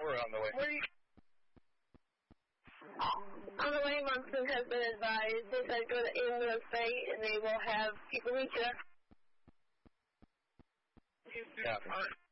or on the way? Where are you? On the way, Munson has been advised. They said go to England State and they will have people meet you. Yeah.